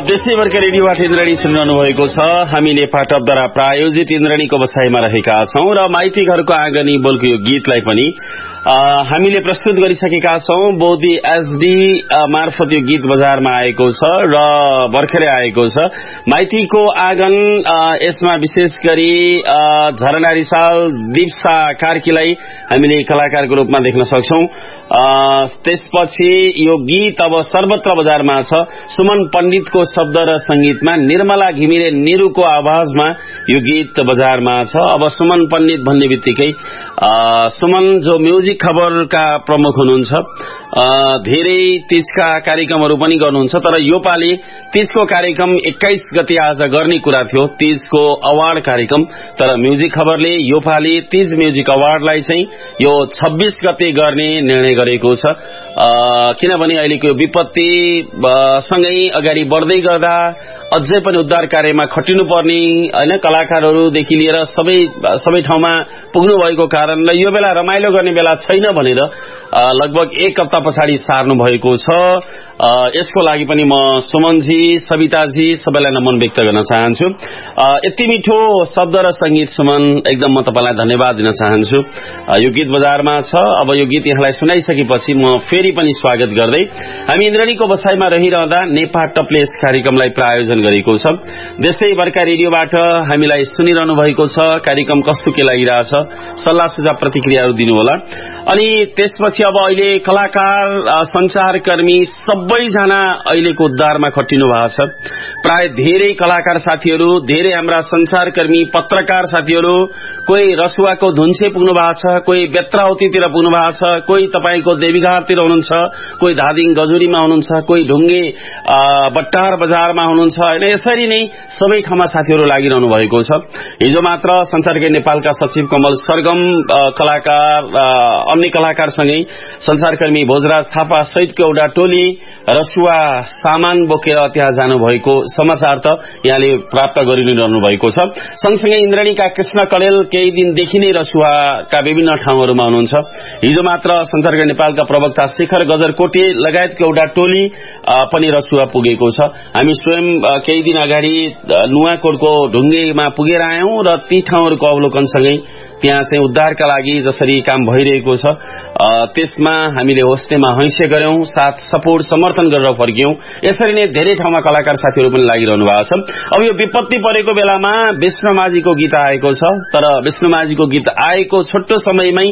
देशैभरका रेडियोबाट इन्द्रणी सुनिरहनु भएको छ। हामी नेपाल टपद्वारा प्रायोजित इन्द्रणीको बसाइमा रहेका छौं र माइती घरको आँगनी बोलको यो गीतलाई पनि हामीले प्रस्तुत गरिसकेका छौं। बोधी एसडी मार्फत यो गीत बजारमा आएको छ र भर्खरै आएको छ। माइतीको आँगन, यसमा विशेष गरी झरना रिसाल, दीप्सा कार्कीलाई हामीले कलाकारको रूपमा देख्न सक्छौं। त्यसपछि यो गीत अब सर्वत्र बजारमा छ। सुमन पण्डितको शब्द र संगीतमा निर्मला घिमिरे निरुको आवाजमा यो गीत बजारमा छ। अब सुमन पण्डित भन्ने बित्तिकै सुमन जो म्युजिक खबरका प्रमुख हुनुहुन्छ, धेरै तीजका कार्यक्रमहरू पनि गर्नुहुन्छ, तर यो पालि तीजको कार्यक्रम 21 गते आज गर्ने कुरा थियो, तीजको अवार्ड कार्यक्रम। तर म्युजिक खबरले यो पालि तीज म्युजिक अवार्डलाई चाहिँ यो 26 गते गर्ने निर्णय गरेको छ। किनभने अहिलेको यो विपत्ति सँगै अगाडि बढ्दै गर्दा अझै पनि उद्धार कार्यमा खटिनु पर्ने हैन, कलाकारहरूदेखि लिएर सबै ठाउँमा पुग्नु भएको कारणले यो बेला रमाइलो गर्ने बेला छैन भनेर लगभग 1 हप्ता पछाडि सार्नु भएको छ। यसको लागि पनि म सुमनजी, सविताजी सबैलाई नमन व्यक्त गर्न चाहन्छु। यति मिठो शब्द र संगीत सुमन, एकदम म तपाईलाई धन्यवाद दिन चाहन्छु। यो गीत बजारमा छ। अब यो गीत यहाँलाई सुनाइसकेपछि म फेरि पनि स्वागत गर्दै हामी इन्द्रणीको बसाइमा रहिरहँदा नेपाल टपले यस कार्यक्रमलाई प्रायोजन गरेको छ। देशैभरका रेडियोबाट हामीलाई सुनिरहनु भएको छ। कार्यक्रम कस्तो के लागिरहेछ, सल्लाह सुझाव प्रतिक्रियाहरू दिनुहोला। अनि त्यसपछि अब अहिले कलाकार, संचारकर्मी सबैजना अहिलेको उद्धारमा खटिनु भएको छ। प्राय धेरै कलाकार साथीहरू, धेरै हाम्रा संचारकर्मी, पत्रकार साथीहरू कोही रसुवाको धुन्से पुग्नु भएको छ, कोही बेत्रावतीतिर पुग्नु भएको छ, कोही तपाईको देवीघाटतिर हुनुहुन्छ, कोही धादिङ गजुरीमा हुनुहुन्छ, कोही ढुङ्गे बट्टार बजारमा हुनुहुन्छ हैन। यसरी नै सबै ठाउँमा साथीहरू लागिरहनु भएको छ। हिजो मात्र संचारकै नेपालका सचिव कमल सरगम, कलाकार अन्य कलाकारसँगै संचारकर्मी भोजराज थापा सहितको एउटा टोली रसुवा सामान बोकेर त्यहाँ जानुभएको समाचार त यहाँले प्राप्त गरिरहनु भएको छ। सँगसँगै इन्द्रणीका कृष्ण कलेल केही दिनदेखि नै रसुवाका विभिन्न ठाउँहरूमा हुनुहुन्छ। हिजो मात्र संचारकै नेपालका प्रवक्ता शेखर गजरकोटे लगायतको एउटा टोली पनि रसुवा पुगेको छ। हामी स्वयं केही दिन अगाडि नुवाकोटको ढुङ्गेमा पुगेर आयौं र ती ठाउँहरूको अवलोकनसँगै त्यहाँ चाहिँ उद्धारका लागि जसरी काम भइरहेको छ त्यसमा हामीले होस्टेमा हैसियत गर्यौं, साथ सपोर्ट समर्थन गरेर फर्क्यौं। यसरी नै धेरै ठाउँमा कलाकार साथीहरू पनि लागिरहनु भएको छ। अब यो विपत्ति परेको बेलामा विष्णुमाझीको गीत आएको छ, तर विष्णुमाझीको गीत आएको छोटो समयमै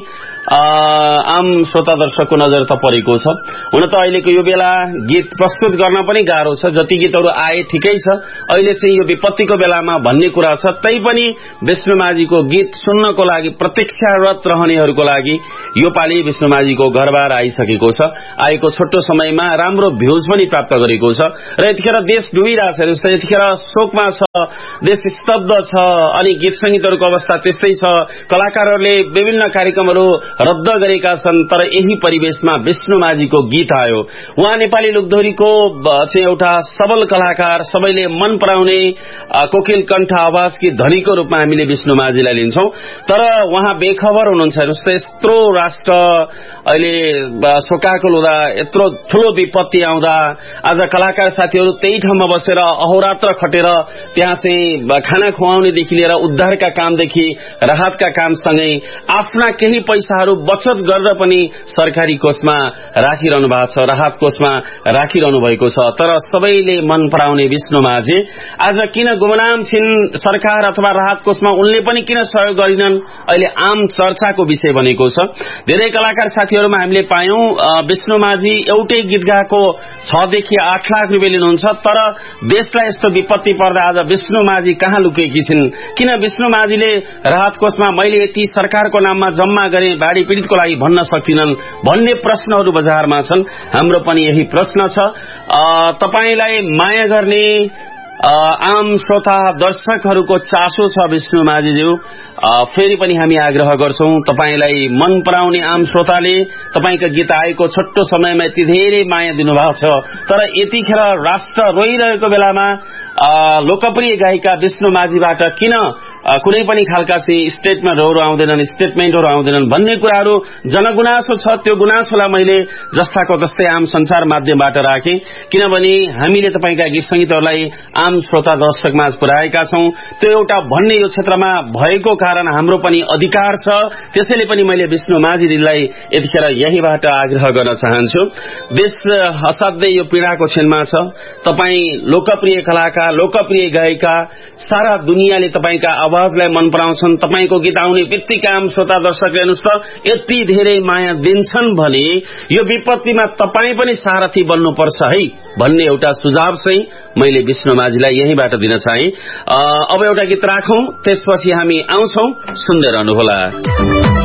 आम श्रोता दर्शकको नजर त परेको छ। हुन त अहिलेको यो बेला गीत प्रस्तुत गर्न पनि गाह्रो छ, जति गीतहरू आए ठिकै छ। अहिले चाहिँ यो विपत्तिको बेलामा भन्ने कुरा छ। तैपनि विष्णुमाझीको गीत सुन्नको लागि प्रतीक्षारत रहनेहरूको लागि यो पालि विष्णुमाझीको घरबार आइसकेको छ। आएको छोटो समयमा राम्रो भ्यूज पनि प्राप्त गरेको छ र यतिखेर देश डुबिरहेछ, यतिखेर शोकमा छ, देश स्तब्ध छ। अनि गीत संगीतहरूको अवस्था त्यस्तै छ। कलाकारहरूले विभिन्न कार्यक्रमहरू रद्द गरेका छन्, तर यही परिवेशमा विष्णुमाझीको गीत आयो। उहाँ नेपाली लोकदोहोरीको चाहिँ एउटा सबल कलाकार, सबैले मन पराउने कोकिल कण्ठ आवाजकी धनीको रूपमा हामीले विष्णुमाझीलाई लिन्छौं। तर उहाँ बेखबर हुनुहुन्छ। यत्रो राष्ट्र अहिले शोकाकुल हुँदा, यत्रो ठूलो विपत्ति आउँदा आज कलाकार साथीहरू त्यही ठाउँमा बसेर अहोरात्र खटेर त्यहाँ चाहिँ खाना खुवाउनेदेखि लिएर उद्धारका कामदेखि राहतका कामसँगै आफ्ना केही पैसाहरू बचत गरेर पनि सरकारी कोषमा राखिरहनु भएको छ, राहत कोषमा राखिरहनु भएको छ। तर सबैले मन पराउने विष्णुमाझी आज किन गुमनाम छिन्? सरकार अथवा राहत कोषमा उनले पनि किन सहयोग गरिनन्? अहिले आम चर्चाको विषय बनेको छ। धेरै कलाकार साथीहरूमा हामीले पायौं विष्णुमाझी एउटै गीत गाएको 6 देखि 8 लाख रुपियाँ लिनुहुन्छ, तर देशलाई यस्तो विपत्ति पर्दा आज विष्णुमाझी कहाँ लुकेकी छिन्? किन विष्णुमाझीले राहत कोषमा मैले यति सरकारको नाममा जम्मा गरे बाढी पीडितको लागि भन्न सक्दिनन् भन्ने प्रश्नहरू बजारमा छन्। हाम्रो पनि यही प्रश्न छ। तपाईलाई माया गर्ने आम श्रोता दर्शकहरूको चासो छ विष्णु माझीज्यू, फेरि पनि हामी आग्रह गर्छौं तपाईलाई मन पराउने आम श्रोताले तपाईका गीत आएको छोटो समयमा यति धेरै माया दिनुभएको छ, तर यतिखेर राष्ट्र रोइरहेको बेलामा लोकप्रिय गायिका विष्णु माझीबाट किन कुनै पनि खालका चाहिँ स्टेटमेन्टहरू आउँदैनन् भन्ने कुराहरू जनगुनासो छ। त्यो गुनासोलाई मैले जस्ताको तस्तै आम संचार माध्यमबाट राखेँ, किनभने हामीले तपाईका गीत संगीतहरूलाई आम श्रोता दर्शक माझ पुर्याएका छौं। त्यो एउटा भन्ने यो क्षेत्रमा भएको कारण हाम्रो पनि अधिकार छ। त्यसैले पनि मैले विष्णु माझीलाई यतिखेर यहीबाट आग्रह गर्न चाहन्छु। देश असाध्यै यो पीडाको क्षणमा छ। तपाई लोकप्रिय कलाकार, लोकप्रिय गायिका, सारा दुनियाँले तपाईका आवाजलाई मन पराउँछन्। तपाईको गीत आउने बित्तिकै आम श्रोता दर्शकले हेर्नुस् त यति धेरै माया दिन्छन् भने यो विपत्तिमा तपाई पनि सारथी बन्नुपर्छ है भन्ने एउटा सुझाव चाहिँ मैले विष्णु माझीलाई यहीबाट दिन चाहे। अब एउटा गीत राखौं, त्यसपछि हामी आउँछौं, सुन्दै रहनुहोला।